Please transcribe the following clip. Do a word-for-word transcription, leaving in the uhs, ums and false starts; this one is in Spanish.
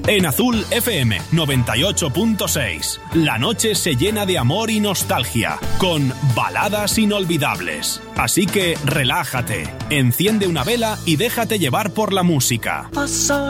En Azul F M noventa y ocho punto seis, la noche se llena de amor y nostalgia, con baladas inolvidables. Así que relájate, enciende una vela y déjate llevar por la música.